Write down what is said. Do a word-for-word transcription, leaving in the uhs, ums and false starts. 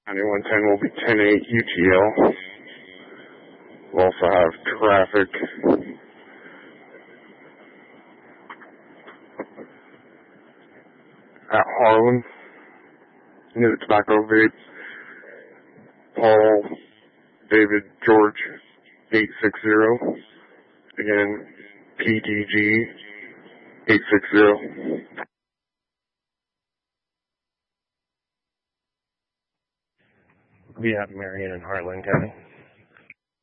ninety-one ten will be ten eight U T L. We'll also have traffic at Harlan near the tobacco vape. Paul David George eight six zero. Again, P D G eight six zero. We have Marion in Harlan County.